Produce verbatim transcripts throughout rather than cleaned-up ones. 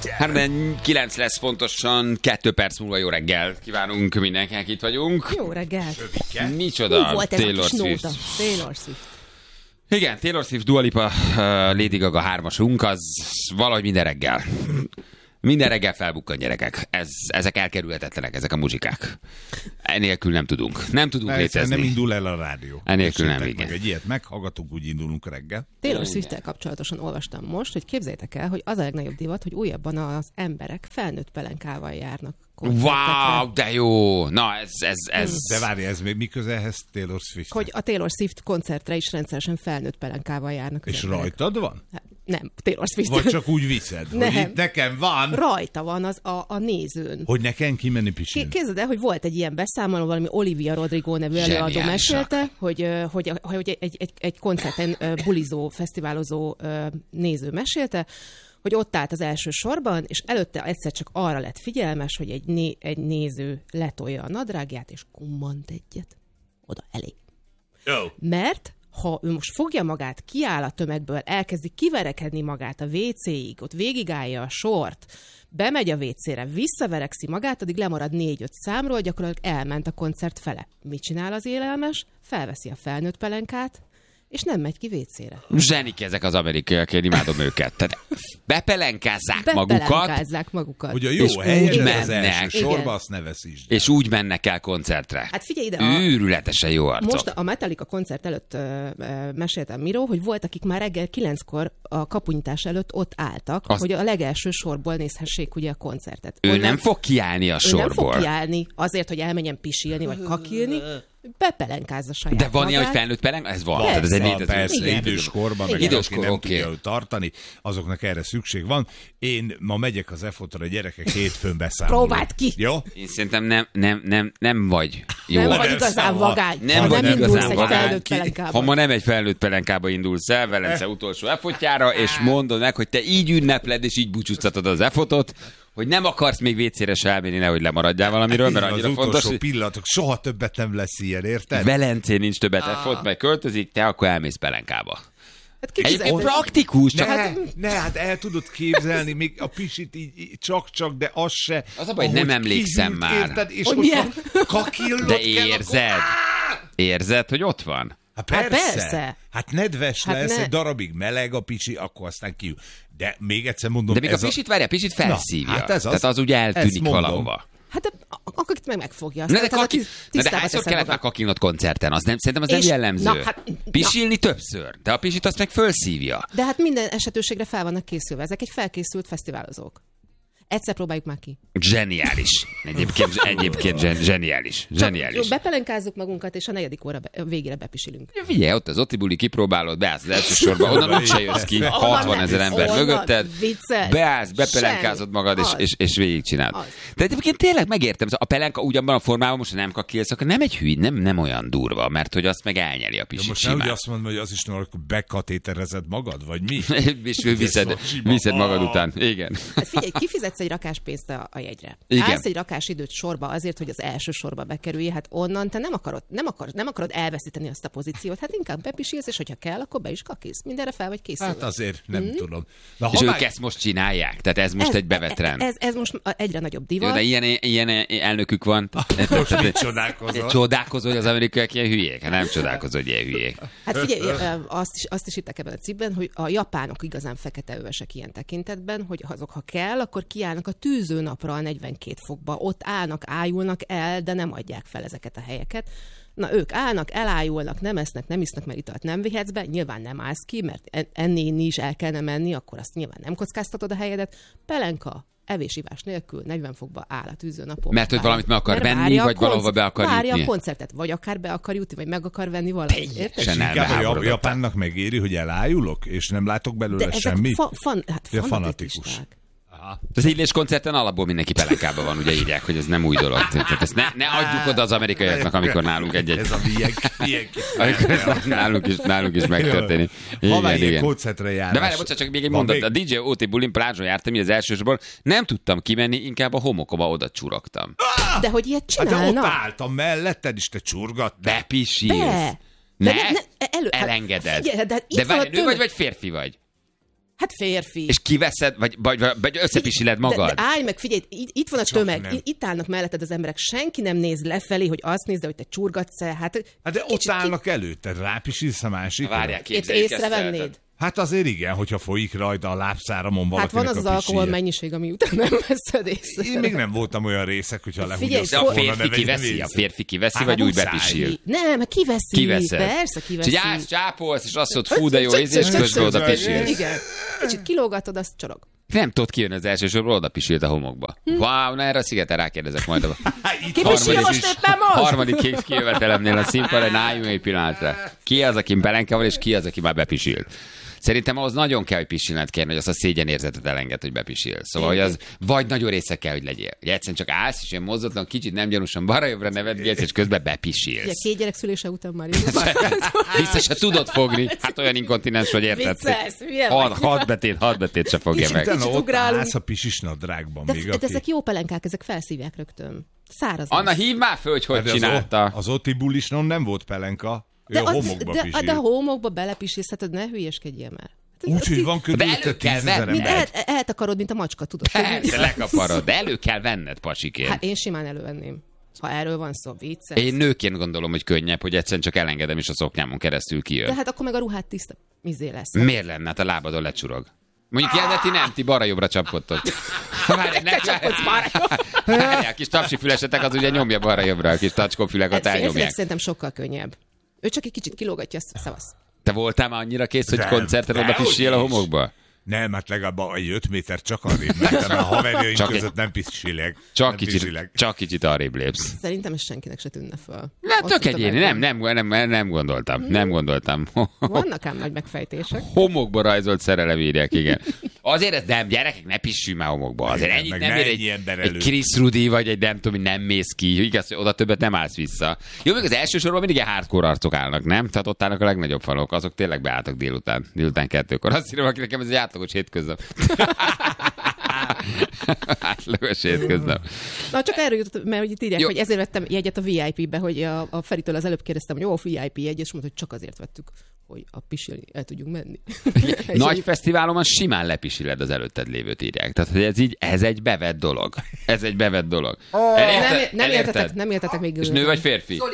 Hát kilenc lesz pontosan, kettő perc múlva jó reggel. Kívánunk mindenkinek, itt vagyunk. Jó reggel. Micsoda? Hú, volt ez Taylor a kis Swift. nóta. Taylor Swift. Igen, Taylor Swift, Dua Lipa, uh, Lady Gaga hármasunk, az valahogy minden reggel. Minden reggel felbukkan, gyerekek. Ez, ezek elkerülhetetlenek, ezek a muzsikák. Enélkül nem tudunk. Nem tudunk létezni. Nem indul el a rádió. Enélkül nem, meg igen. egy ilyet meghallgatunk, úgy indulunk reggel. Taylor Swift-tel kapcsolatosan olvastam most, hogy képzeljétek el, hogy az a legnagyobb divat, hogy újabban az emberek felnőtt pelenkával járnak. Wow, de jó! Na, ez... ez, ez... De várj, ez még mi közelhez Taylor Swift? Hogy a Taylor Swift koncertre is rendszeresen felnőtt pelenkával járnak. És emberek. rajtad van? Hát, nem, Taylor Swift. Vagy csak úgy viszed, Nem. hogy itt nekem van, Rajta van az a, a nézőn. hogy nekem kimenni pisilni. Képzeld el, hogy volt egy ilyen beszámoló, valami Olivia Rodrigo nevű előadó Zseniálisak. mesélte, hogy, ö, hogy, hogy egy, egy, egy koncerten ö, bulizó, fesztiválozó ö, néző mesélte, hogy ott állt az első sorban, és előtte egyszer csak arra lett figyelmes, hogy egy, né, egy néző letolja a nadrágját, és kummant egyet. Oda elég. Jó. Mert ha ő most fogja magát, kiáll a tömegből, elkezdi kiverekedni magát a vécéig, ott végigállja a sort, bemegy a vécére, visszaverekszi magát, addig lemarad négy-öt számról, gyakorlatilag elment a koncert fele. Mit csinál az élelmes? Felveszi a felnőtt pelenkát, és nem megy ki vécére. Zsenik ezek az amerikaiak, én imádom őket. Tehát bepelenkázzák magukat, Bepelenkázzák magukat. Hogy a jó És helyen úgy az mennek. első sorba, Igen. azt ne veszítsd. és úgy mennek el koncertre. Hát figyelj ide, a, Őrületesen jó arcok. most a Metallica koncert előtt ö, ö, meséltem Miró, hogy volt, akik már reggel kilenckor a kapunyítás előtt ott álltak, Azt- hogy a legelső sorból nézhessék ugye a koncertet. Ő Onnan- nem fog kiállni a Ő nem sorból. fog kiállni azért, hogy elmenjen pisilni, vagy kakilni, bepelenkázza saját De van ilyen, hogy magát. felnőtt pelenk? Ez van. Van, Tehát ez egy van, létező. persze, Igen. időskorban, meg Igen. aki Időskor, nem oké. tudja őt tartani, azoknak erre szükség van. Én ma megyek az EFOT-ra, a gyerekek hétfőn beszámolnak. Próbáld ki! Jó? Én szerintem nem, nem, nem, nem vagy jó. Nem Jó, vagy nem igazán szám- vagány. Nem ha vagy nem indulsz igazán egy vagány. felnőtt Ki- pelenkába. Ha ma nem egy felnőtt pelenkába indulsz el, Velence utolsó efotjára, és mondod meg, hogy te így ünnepled, és így búcsúztatod az efotot, hogy nem akarsz még vécére se elmenni, nehogy lemaradjál valamiről, mert Az annyira utolsó fontos, hogy pillanatok, soha többet nem lesz ilyen, érted? Velencén nincs többet efot, meg költözik, te akkor elmész pelenkába. Hát ki Egyébként fizet- praktikus, Ne, csak hát, ne, hát el tudod képzelni, még a pisit így, így csak-csak, de az se. Az a baj, hogy ahogy nem emlékszem kihűlt, már. Érted, és Hogy most milyen? a kakillot de kell, érzed, akkor... érzed, hogy ott van? Hát Hát persze. persze. Hát nedves Hát lesz, ne- egy darabig meleg a pisi, akkor aztán ki. De még egyszer mondom, De még a ez pisit, várjál, pisit felszívja. hát ez az. Tehát az úgy Ezt eltűnik mondom. valahova. Hát de akkor meg megfogja. Na de, Aztán kaki... utána Na de tisztába hányszor teszed kellett már magad. kakinod koncerten? Az nem, szerintem az És- nem jellemző. na, hát- na. Pisilni többször, de a pisit azt meg fölszívja. De hát minden esetőségre fel vannak készülve. Ezek egy felkészült fesztiválozók. Egyszer próbáljuk már ki. Zseniális. Egyébként, egyébként zsen, zseniális. Zseniális. Csak bepelenkázzuk magunkat, és a negyedik óra be, végére bepisilünk. Figyelj, ott az Otti buli, kipróbálod, beállsz az első sorba, onnan úgyse jössz ki, hatvan ezer ember Onnan mögötted, vicces. beállsz, bepelenkázod Semmi. magad, és, Az. és, és végigcsinálod. Az. De egyébként tényleg megértem, szóval a pelenka ugyanban a formában, most ha nem kakilsz, akkor nem egy hüly, nem, nem olyan durva, mert hogy azt meg elnyeli a De pisit most nem úgy simán. azt mondom, hogy az is akkor bekatéterezed magad, vagy mi? És viszed, Ez a sima. viszed magad után. Igen. Hát figyelj, kifizetsz egy rakás pénzt a, a jegyre. Igen. Állsz egy rakás időt sorba azért, hogy az első sorba bekerülj, hát onnan te nem akarod, nem akarod, nem akarod elveszíteni azt a pozíciót, hát inkább bepisilsz, és hogyha kell, akkor be is kakilsz. Mindenre fel vagy készülve. Hát azért nem Mhm. tudom. Na, És ha ők már... ezt most csinálják? Tehát ez most ez, egy bevett trend. Ez, ez most egyre nagyobb Jó, divat. de ilyen, ilyen elnökük van. Most mit csodálkozol? Csodálkozol, hogy az amerikaiak ilyen hülyék? Hát nem csodálkozol, hogy ilyen hülyék. Hát figyelj, ö, azt is, azt is hittek ebben a cikkben, hogy a japánok igazán feketeövesek ilyen tekintetben, hogy azok, ha kell, akkor kiállnak a tűzőnapra a negyvenkét fokba. Ott állnak, ájulnak el, de nem adják fel ezeket a helyeket. Na, ők állnak, elájulnak, nem esznek, nem isznak, mert italt nem vihetsz be, nyilván nem állsz ki, mert en- ennél is el kellene menni, akkor azt nyilván nem kockáztatod a helyedet. Pelenka, evés-ivás nélkül negyven fokba áll a tűzőnapon. Mert hogy Várja- valamit meg akar mert venni, várja a vagy valahova konc- be akar Várja jutni? a koncertet, vagy akár be akar jutni, vagy meg akar venni valamit. Érted? Teljesen Inkább a elbeháborodottak. Japánnak megéri, hogy elájulok, és nem látok belőle De ezek semmi. fa- fan, hát Ja, fanatikusták. fanatikus. Az Illés koncerten alapból mindenki pelenkában van, ugye írják, hogy ez nem új dolog. Tehát ezt ne, ne adjuk oda az amerikaiaknak, amikor nálunk egy-egy... Ez a milyen, milyen Amikor ez nálunk is, nálunk is megtörténik. Ha már Igen, ilyen igen. koncertre járás. De várj, bocsánat, csak még egy Van mondat. még? A dé dzsé o té bulin plázson jártam, így az elsősorban nem tudtam kimenni, inkább a homokba oda csurogtam. De hogy ilyet Hát de ott csinálnak? álltam melletted, és te csurgattál. Bepisilsz. De. Ne, De ne- ne- elő- hát elengeded. figyelj, de hát itt de van a várj, nő tömeg- vagy, vagy férfi vagy? Hát férfi. És kiveszed, vagy, vagy, vagy összepisiled magad? De, de állj meg, figyelj, itt, itt van a Csak tömeg, nem. itt állnak melletted az emberek, senki nem néz lefelé, hogy azt nézd, hogy te csurgatsz-e. Hát, Hát de ott állnak előtted, rápisilsz a másikra. Várják, Itt képzeljük ezt el. észrevennéd? Hát azért igen, hogyha folyik rajta a lábszáramon valakinek Hát van az az a alkohol pisilje. mennyiség, ami után nem veszed észre. Én még nem voltam olyan részek, hogyha Figyelj, lehúgyasztok De a Hol- volna, férfi ne vegyem kiveszi, észre. a férfi kiveszi, Hát, vagy úgy muszáj. bepisil? Nem, hát kiveszi. Kiveszed. Persze, kiveszi. És így állsz, csápolsz, és azt mondod, fú, de jó Csak- íz, és csak- közben csak- oda pisilsz. Igen. Kicsit kilógatod, azt csorog. Nem tudod kijönni az első sorból, oda pisilt a homokba. Wow, na erre a szigeten rákérdezek majd. A Itt Ki van pisil is. most éppen most? harmadik kék kijövetelemnél a színpadon, álljunk egy pillanatra. Ki az, aki pelenka van, és ki az, aki már bepisil? Szerintem ahhoz nagyon kell, hogy pisilned kérni, hogy azt a szégyenérzetet elenged, hogy bepisil. Szóval, hogy az vagy nagyon része kell, hogy legyél. Hogy egyszerűen csak állsz, és ilyen mozdotlan, kicsit nem gyanúsan balra-jobbra nevetgélsz, és közben Ugye, bepisilsz. két gyerek szülése után már jó. Vissza se tudod fogni. Hát olyan inkontinens vagy, érted? Viccelsz, hülye Hat, vagy. hat betét, hat betét se fogja Kicsit meg. Utána Kicsit ott ugrálunk. állsz a pisis nadrágban De, még. de aki- ezek jó pelenkák, ezek felszívják rögtön. Száraz. Anna, lesz. hívd már föl, hogy hogy Hát de az, csinálta. o- az Oti bulisnon nem volt pelenka. Ő de, a az, homokba de, pisil. de a homokba belepisilsz, hát ne hülyeskedjél már. Hát, Úgyhogy ti- van De körülötte elő kell tízezer venni. Mint ember. el, eltakarod, mint a macska, tudod? Persze, lekaparod, de elő kell venned, pasiként. Hát én simán elővenném. Ha erről van szó, vicces. Én nőként gondolom, hogy könnyebb, hogy egyszerűen csak elengedem, és a szoknyámon keresztül kijön. De hát akkor meg a ruhát tiszta izé lesz. Miért lenne? Hát a lábadon lecsurog. Mondjuk ilyen, de ti nem, ti balra-jobbra csapkodtok. Várj, ne csapkodsz balra. Várjál, kis tapsifülesetek, az ugye nyomja balra-jobbra, a kis tacskófüleket Hát férfiak elnyomják. szerintem sokkal könnyebb. Ő csak egy kicsit kilógatja, azt szavasz. Te voltál már annyira kész, hogy Nem, koncerten oda dehogy pisil a is. homokba? Nem, hát legalább egy öt méter csak arrébb mentem, a haverjaink Csak között nem pisilek. Csak nem kicsit, pisilek. csak kicsit arrébb lépsz. Szerintem ez senkinek se tűnne föl. Nem, Ott tök a egyéni, tömegben. nem, nem, nem, nem gondoltam, nem gondoltam. Vannak ám nagy megfejtések. Homokba rajzolt szerelem írják, igen. Azért ez nem, gyerekek, ne pissünk már homokba. Azért Igen, ennyit meg nem ne ér ennyi egy, ember egy előtt. Chris Rudy, vagy egy nem tudom, hogy nem mész ki. Igaz, hogy oda többet nem állsz vissza. Jó, még az első sorban mindig ilyen hardcore arcok állnak, nem? Tehát ott állnak a legnagyobb falok, azok tényleg beálltak délután, délután kettőkor. Azt írom, aki nekem ez egy átlagos hétköznap. Átlagos hétköznap. Na, csak erről jutott, mert hogy itt írják, Jó. hogy ezért vettem jegyet a vé i pé-be, hogy a, a Feritől az előbb kérdeztem, hogy jó, a vé i pé jegy, és mondta, hogy csak azért vettük, hogy a pisilni el tudjunk menni. És Nagy így- fesztiválon simán lepisiled az előtted lévőt, írják. Tehát, hogy ez így, ez egy bevett dolog. Ez egy bevett dolog. Elérted? nem, nem, Elérted? értetek, nem értetek még. És nő vagy férfi? Zoli.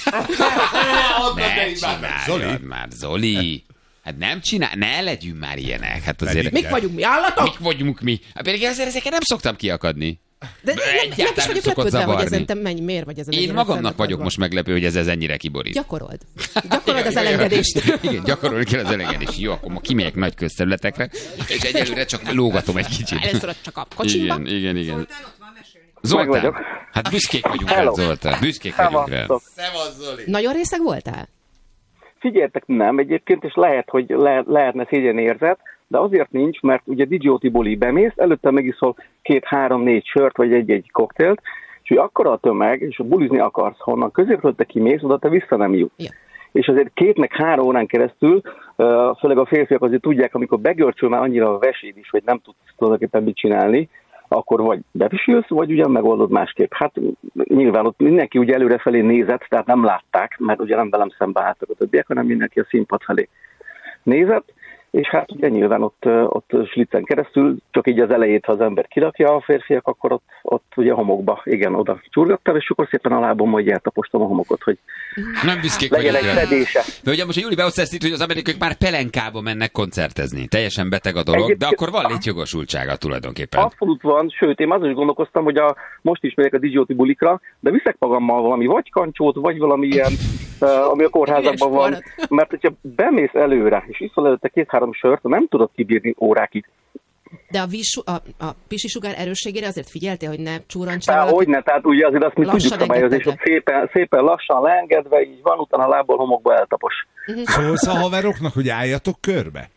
Ne csináljad Zoli? már, Zoli. Hát nem csinál, ne legyünk már ilyenek. Hát azért... Pedig- Mik vagyunk mi, állatok? Mik vagyunk mi? Hát pedig ezért ezeket nem szoktam kiakadni. De nem, nem, Egyáltalán nem is vagyok szokott lepődve, hogy zavarni. ezen te mennyi, miért vagy ezen. Én ennyire magamnak fennakadva. vagyok most meglepő, hogy ez, ez ennyire kiborít. Gyakorold. Gyakorold az elengedést. Igen, gyakorolni kell az elengedést. Jó, akkor ma kimegyek nagy közterületekre, és egyelőre csak lógatom egy kicsit. Először csak a kocsiba. Igen, igen, igen. Zoltán, ott van, mesélni. Zoltán, vagyok. hát büszkék vagyunk Hello. rád, Zoltán. Büszkék vagyunk rád. Szevasztok. Nagyon részeg voltál? Figyeljetek, nem egyébként, és lehet, hogy le, lehetne szégyenérzet, de azért nincs, mert ugye dé jé o Tiboli bemész, előtte megiszol két, három, négy sört, vagy egy-egy koktélt, és hogy akkora a tömeg, és bulizni akarsz, honnan középről te kimész, oda te vissza nem jutsz. Ja. És azért két meg három órán keresztül, uh, főleg a férfiak azért tudják, amikor begörcsöl már annyira a veséd is, hogy nem tudsz tulajdonképpen mit csinálni, akkor vagy bepisülsz, vagy ugyan megoldod másképp. Hát nyilván ott mindenki ugye előrefelé nézett, tehát nem látták, mert ugye nem velem szembe álltak a többiek, hanem mindenki a színpad felé nézett, és hát ugye nyilván ott, ott slicen keresztül, csak így az elejét, ha az ember kirakja a férfiak, akkor ott, ott ugye homokba, igen, oda csurgattam, és akkor szépen a lábom majd eltapostam a homokot, hogy Nem büszkék legyen vagyunk egy rád. fedése. De ugye most a Júli beosztás itt, hogy az amerikaiak már pelenkába mennek koncertezni. Teljesen beteg a dolog, de Egyébként- akkor van létjogosultsága tulajdonképpen. Abszolút van, sőt, én azon is gondolkoztam, hogy a, most is megyek a dé jé o bulikra, de viszek magammal valami vagy kancsót, vagy valami ilyen, uh, ami a kórházakban van, Üres mert hogyha bemész előre, és iszol előtte két-három sört, nem tudod kibírni órákig. De a, vízsu, a, a pisisugár erősségére azért figyeltél, hogy ne csúrancsál Tehát, valaki? hogy ne, tehát ugye azért azt mi Lassan tudjuk szabályozni, és ott engedted szépen, szépen lassan leengedve, így van, utána a lából homokba eltapos. Szólsz a haveroknak, hogy álljatok körbe?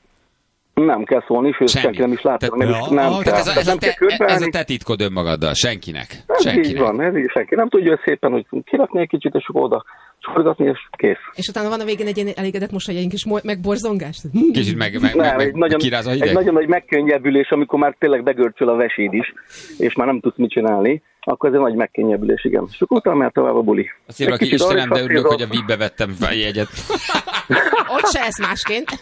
Nem kell szólni, sőt, Semmi. senki nem is látta, Tehát- nem, Ja, is, nem ah, kell. Tehát ez a, ez, a nem te, kell körbeállni. ez a te titkod önmagaddal, senkinek. Ez így Senkinek. van, ez így senki nem tudja, hogy szépen, hogy kirakni egy kicsit, és akkor oda forgatni, és kész. És utána van a végén egy ilyen elégedett mosolyáink és mo- megborzongás. Kicsit meg, meg, Nem, meg, meg egy nagyon, kiráz a egy hideg. nagyon nagy megkönnyebbülés, amikor már tényleg begörcsöl a veséd is, és már nem tudsz mit csinálni, akkor ez egy nagy megkönnyebbülés, igen. És akkor utána már tovább a buli. Azt írva, hogy Istenem, de örülök, hogy a vízbe vettem fel jegyet. Ott se lesz másként.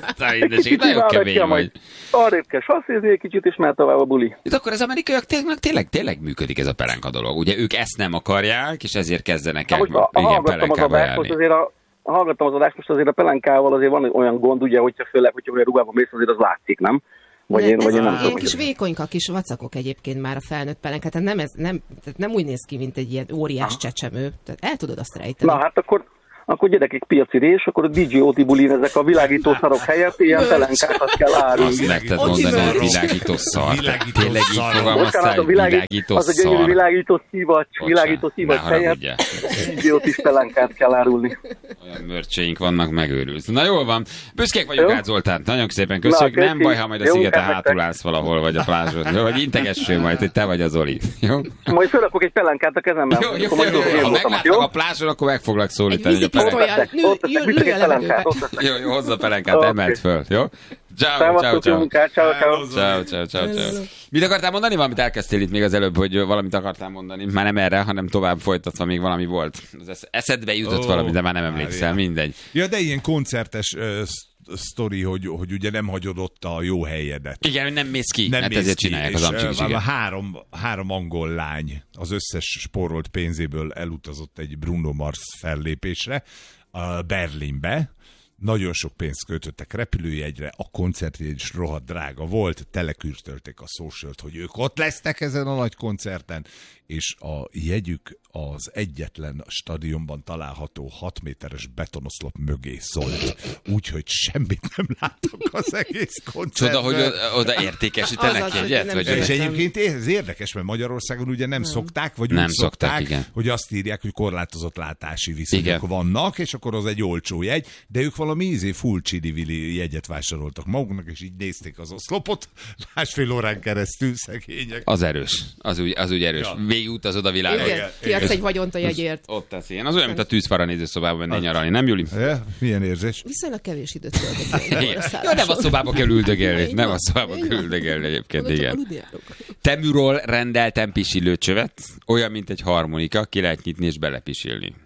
Nagyon kemény vagy. Arrébb kell sasszézni egy kicsit, és már tovább a buli. Itt akkor az amerikaiak tényleg, tényleg, tényleg működik ez a pelenka dolog. Ugye ők ezt nem akarják, és ezért kezdenek el Most a, a igen, hallgattam az pelenkába adást, most járni. azért a, a hallgattam az adást, most azért a pelenkával azért van olyan gond, ugye, hogyha főleg, hogyha olyan ruhában mész, azért az látszik, nem? Vagy De én, vagy én nem ilyen tudom. kis vékonyka, kis vacakok egyébként már a felnőtt pelenka, tehát nem, ez, nem, tehát nem úgy néz ki, mint egy ilyen óriás Aha. csecsemő. Tehát el tudod azt rejteni. Na hát akkor, akkor gyerekek piaci rés, akkor a dé jé o té bulin ezek a világító szarok helyett ilyen pelenkákat kell árulni. Azt nekted Ott mondani, is hogy van. világító szar. Világító Tényleg így szar. fogalmaztál, Bocsánat, a hogy világít, világító az a gyönyörű szar. világító szívacs, világító szívacs ne helyett haragudjál. dé jé o té pelenkát kell árulni. Olyan mörcseink vannak, megőrülsz. Na jól van. Büszkék vagyunk Jó. át, Zoltán. Nagyon szépen köszönjük. Na, Nem baj, ha majd a jó szigeten munkát hátul nektek. állsz valahol, vagy a plázson. Jó, vagy integessél majd, hogy te vagy az Oli. Jó? Majd felrakok egy pelenkát a kezemmel. Jó, jó, akkor majd jó, én jó. Ha voltam, meglátnak jó? a plázson, akkor meg foglak Egy szólítani. hogy a pelenka- vízipisztolyjal Ott lő, teszek, lő, viszek lőj egy a pelenkát, levegőbe. ott teszek. Jó, jó, hozza a pelenkát, Oké. emeld föl, jó? Ciao, ciao, Szevasztok, jó ciao. munkát, ciao, ciao. Ciao, ciao, ciao, ciao. Mit akartál mondani? Valamit elkezdtél itt még az előbb, hogy valamit akartál mondani. Már nem erre, hanem tovább folytatva még valami volt. Az esz- eszedbe jutott Ó, valami, de már nem emlékszel, várjál. mindegy. Ja, de ilyen koncertes uh, sztori, hogy, hogy ugye nem hagyod ott a jó helyedet. Igen, hogy nem mész ki, Nem hát mész ezért ki, csinálják az és, amcsik is, ö, igen. három, három angol lány az összes spórolt pénzéből elutazott egy Bruno Mars fellépésre uh, Berlinbe. Nagyon sok pénzt költöttek repülőjegyre, a koncertjegy is rohadt drága volt, telekürtölték a socialt, hogy ők ott lesznek ezen a nagy koncerten, és a jegyük az egyetlen stadionban található hat méteres betonoszlop mögé szólt, úgyhogy semmit nem láttak az egész koncertben. Csoda, hogy oda, oda értékesítenek Azaz, hogy jegyet? nem Vagy tudom. És Nem. egyébként ez érdekes, mert Magyarországon ugye nem, nem. szokták, vagy Nem úgy szokták, szokták, igen. hogy azt írják, hogy korlátozott látási viszonyok Igen. vannak, és akkor az egy olcsó jegy, de ők valami ízé full csili-vili jegyet vásároltak maguknak, és így nézték az oszlopot másfél órán keresztül, szegények. Az erős, az úgy, az úgy erős. Ja. Végigutazod a világon. Igen, kiadsz egy vagyont a jegyért. Ott tesz ilyen. Az olyan, mint a tűzfara nézőszobában menni nyaralni, nem Juli? Ja, milyen érzés? Viszonylag kevés időt töltök. Igen. Jó, nem a szobába kell üldögélni, nem a szobába kell üldögélni egyébként, igen. Teműról rendeltem pisilőcsövet, olyan, mint egy harmonika, ki lehet nyitni és belepisilni.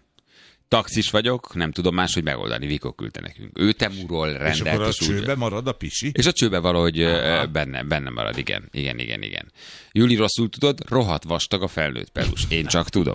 Taxis vagyok, nem tudom máshogy megoldani, Vikó küldte nekünk. Ő Temúról rendelt. És akkor a és úgy- csőbe marad a pisi? És a csőbe valahogy ö, benne, benne marad, igen. Igen, igen, igen. Júli, rosszul tudod, rohadt vastag a felnőtt pelus. Én csak tudom.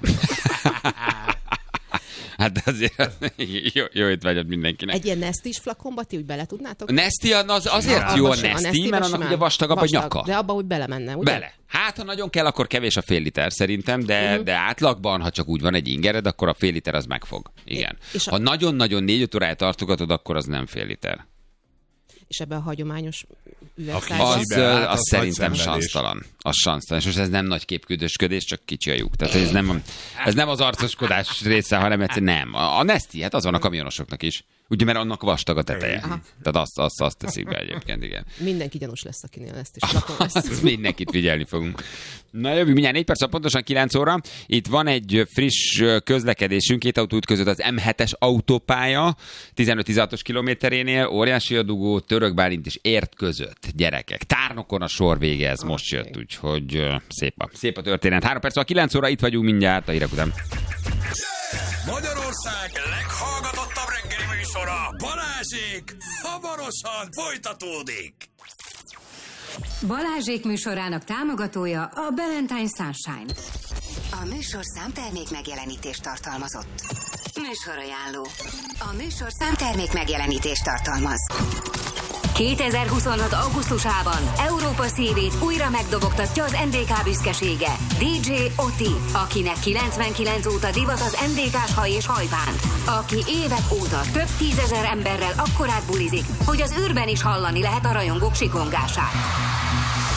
Hát azért jó, jó étvágyat mindenkinek. Egy ilyen Nestis flakonba ti úgy bele tudnátok? Nesti az azért Abba jó a sem- Nesti, Nestibe mert annak simán. ugye vastagabb a Vastag, nyaka. De abba úgy belemenne, ugye? Bele. Hát, ha nagyon kell, akkor kevés a fél liter szerintem, de, Mhm. de átlagban, ha csak úgy van egy ingered, akkor a fél liter az megfog. Igen. És a- Ha nagyon-nagyon négy-öt órája tartogatod, akkor az nem fél liter. És ebben a hagyományos Aki üvegszájban. Az, Kicsibe állt, az, az szerintem nagy szenvedés. sansztalan. Az sansztalan. És ez nem nagy képküldösködés, csak kicsi a lyuk. Tehát ez nem, ez nem az arcoskodás része, hanem egyszerűen nem. A, a Nesti, hát az van a kamionosoknak is. Ugye, mert annak vastag a teteje. Aha. Tehát azt, azt, azt teszik be egyébként, igen. Mindenki gyanús lesz, akinél Nestis flakon lesz. Azt mindenkit figyelni fogunk. Na jövünk mindjárt négy perc, pontosan kilenc óra. Itt van egy friss ö, közlekedésünk, két autóút között az em hetes autópálya, tizenöt-tizenhatos kilométerénél, óriási a dugó, Török Bálint és Ért között, gyerekek. Tárnokon a sor vége, ez most jött, úgyhogy ö, szép a, szép a történet. Három perc, a kilenc óra, itt vagyunk mindjárt, a hírek után. Magyarország leghallgatottabb reggeli műsora, Balázsék, hamarosan folytatódik. Balázsék műsorának támogatója a Valentine Sunshine. A műsorszám termék megjelenítést tartalmazott. Műsorajánló. A műsorszám termék megjelenítést tartalmaz. kétezer-huszonhat. augusztusában Európa szívét újra megdobogtatja az en dé ká büszkesége. dé dzsé Oti, akinek kilencvenkilenc óta divat az en dé ká-s haj és hajbánt. Aki évek óta több tízezer emberrel akkorát bulizik, hogy az űrben is hallani lehet a rajongók sikongását.